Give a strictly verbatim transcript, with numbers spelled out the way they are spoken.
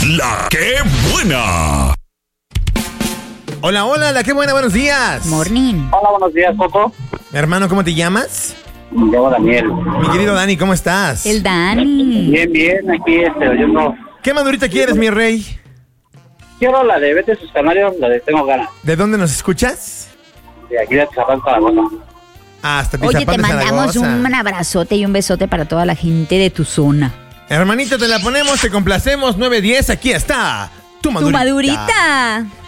La que buena. Hola, hola, la que buena, buenos días. Morning. Hola, buenos días, Coco. Hermano, ¿cómo te llamas? Me llamo Daniel. Mi querido Dani, ¿cómo estás? El Dani. Bien, bien, aquí este, oyendo. ¿Qué madurita quieres, mi rey? Quiero la de Vete a sus Canarios, la de Tengo Ganas. ¿De dónde nos escuchas? De aquí de Atizapán, Zaragoza. Hasta Oye, Tizapán te de mandamos Zaragoza. un abrazote y un besote para toda la gente de tu zona. Hermanito, te la ponemos, te complacemos. nueve diez, aquí está. Tu Tu madurita. madurita.